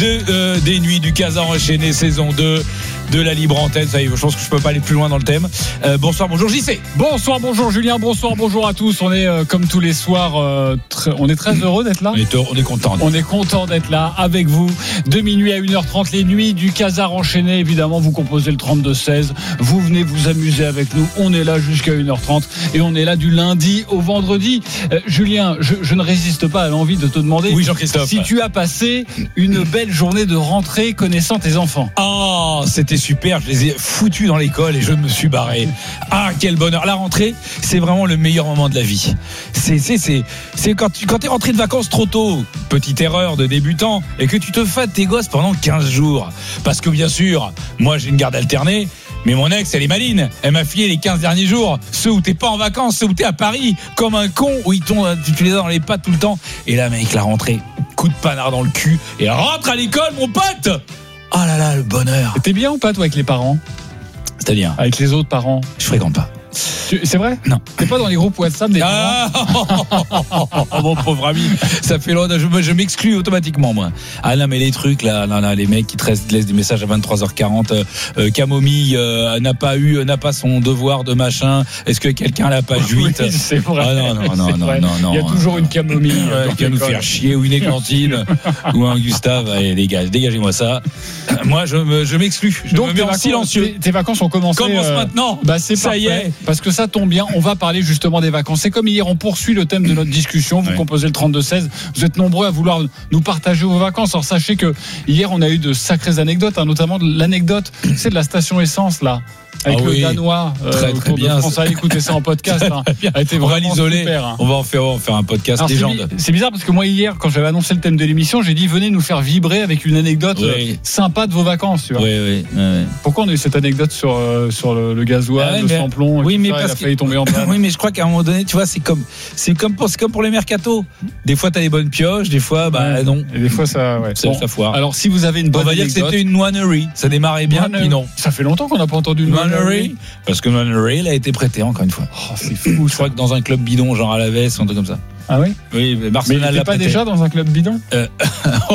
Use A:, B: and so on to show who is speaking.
A: des nuits du Casa enchaîné saison 2 de la libre antenne. Ça y est, je pense que je peux pas aller plus loin dans le thème. Bonsoir, bonjour JC.
B: Bonsoir, bonjour Julien, bonjour à tous. On est comme tous les soirs, on est très heureux d'être là.
A: On est content.
B: On est content d'être là avec vous. De minuit à 1h30, les nuits du Casar enchaîné. Évidemment, vous composez le 32-16. Vous venez vous amuser avec nous. On est là jusqu'à 1h30 et on est là du lundi au vendredi. Julien, je ne résiste pas à l'envie de te demander si tu as passé une belle journée de rentrée connaissant tes enfants.
A: Oh, c'était super. Je les ai foutus dans l'école et je me suis barré. Ah, quel bonheur. La rentrée, c'est vraiment le meilleur moment de la vie. C'est quand t'es rentré de vacances trop tôt, petite erreur de débutant, et que tu te fades tes gosses pendant 15 jours. Parce que bien sûr, moi j'ai une garde alternée, mais mon ex, elle est maline. Elle m'a filé les 15 derniers jours, ceux où t'es pas en vacances, ceux où t'es à Paris, comme un con, où tu les as dans les pattes tout le temps. Et là, mec, la rentrée, coup de panard dans le cul, et rentre à l'école, mon pote. Oh là là, le bonheur.
B: T'es bien ou pas, toi, avec les parents?
A: C'est-à-dire?
B: Avec les autres parents?
A: Je fréquente pas.
B: C'est vrai?
A: Non.
B: T'es pas dans les groupes WhatsApp des parents?
A: Mon pauvre ami, ça fait longtemps. Je m'exclus automatiquement, moi. Ah non, mais les trucs là, les mecs qui te laissent des messages à 23h40. Camomille n'a pas son devoir de machin. Est-ce que quelqu'un l'a pas juite?
B: Oui, c'est vrai.
A: Ah non.
B: Il y a toujours une camomille
A: qui va nous faire chier, ou une églantine, ou un Gustave. Allez, les gars, dégagez-moi ça. Moi, je m'exclus. Je me mets en silencieux.
B: Tes vacances ont commencé.
A: Commence maintenant.
B: Bah, c'est
A: ça
B: parfait.
A: Y est.
B: Parce que ça tombe bien, on va parler justement des vacances. C'est comme hier, on poursuit le thème de notre discussion. Vous composez le 32-16. Vous êtes nombreux à vouloir nous partager vos vacances. Alors sachez que hier, on a eu de sacrées anecdotes, notamment l'anecdote, c'est de la station essence là. Avec le Danois,
A: très bien.
B: France, allez écouter ça en podcast. A été
A: on va l'isoler.
B: Super, hein.
A: On va en faire un podcast légende.
B: C'est bizarre parce que moi hier, quand j'avais annoncé le thème de l'émission, j'ai dit venez nous faire vibrer avec une anecdote sympa de vos vacances. Tu vois.
A: Oui.
B: Pourquoi on a eu cette anecdote sur le gasoil, le samplon?
A: Oui, mais
B: il a failli tomber en panne.
A: Oui, mais je crois qu'à un moment donné, tu vois, c'est comme pour les mercatos. Des fois, t'as des bonnes pioches, des fois, non.
B: Et des fois, ça foire. Alors, si vous avez une bonne anecdote,
A: on va dire que c'était une noanerie. Ça démarrait bien, puis non.
B: Ça fait longtemps qu'on n'a pas entendu une
A: noanerie. Parce que Noanerie, elle a été prêtée encore une fois.
B: Oh, c'est fou.
A: Je crois que dans un club bidon, genre à la Veste, un truc comme ça.
B: Ah oui?
A: Oui, mais Arsenal
B: l'a pas déjà dans un club bidon?